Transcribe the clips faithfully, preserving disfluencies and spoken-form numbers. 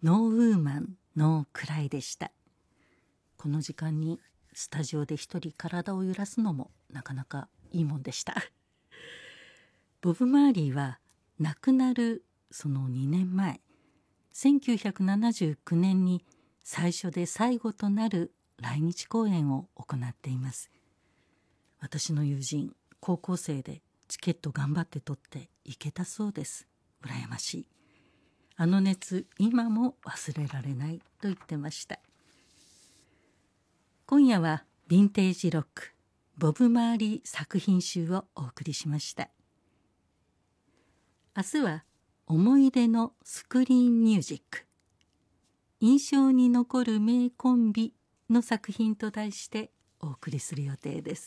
ノーウーマンノークライでした。この時間にスタジオで一人体を揺らすのもなかなかいいもんでした。ボブ・マーリーは亡くなるそのにねんまえ、せんきゅうひゃくななじゅうきゅうねんに最初で最後となる来日公演を行っています。私の友人、高校生でチケット頑張って取って行けたそうです。羨ましい。あの熱、今も忘れられないと言ってました。今夜はヴィンテージロック、ボブ・マーリー作品集をお送りしました。明日は思い出のスクリーンミュージック、印象に残る名コンビの作品と題してお送りする予定です。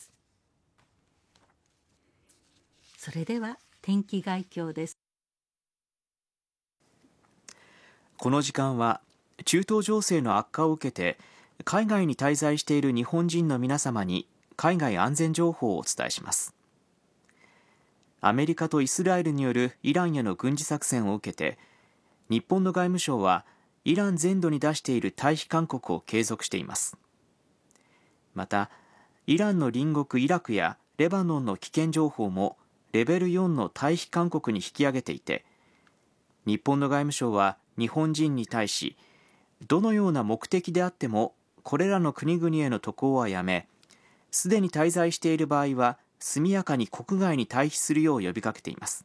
それでは天気概況です。 この時間は中東情勢の悪化を受けて海外に滞在している日本人の皆様に海外安全情報をお伝えします。アメリカとイスラエルによるイランへの軍事作戦を受けて、日本の外務省はイラン全土に出している退避勧告を継続しています。また、イランの隣国イラクやレバノンの危険情報もレベルよんの退避勧告に引き上げていて、日本の外務省は日本人に対し、どのような目的であってもこれらの国々への渡航はやめ、すでに滞在している場合は速やかに国外に退避するよう呼びかけています。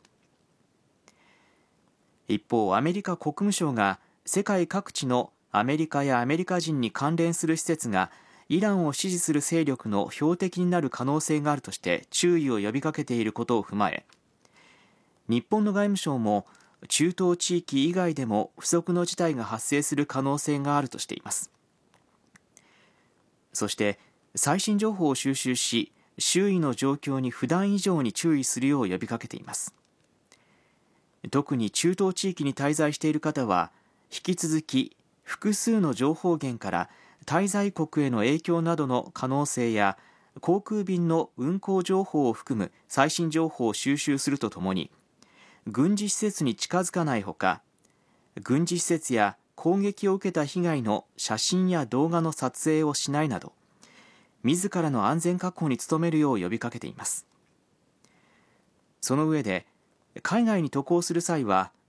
一方、アメリカ国務省が世界各地のアメリカやアメリカ人に関連する施設がイランを支持する勢力の標的になる可能性があるとして注意を呼びかけていることを踏まえ、日本の外務省も中東地域以外でも不測の事態が発生する可能性があるとしています。そして最新情報を収集し、周囲の状況に普段以上に注意するよう呼びかけています。特に中東地域に滞在している方は、引き続き複数の情報源から滞在国への影響などの可能性や航空便の運航情報を含む最新情報を収集するとともに、軍事施設に近づかないほか、軍事施設や攻撃を受けた被害の写真や動画の撮影をしないなど、自らの安全確保に努めるよう呼びかけています。その上で、海外に渡航する際は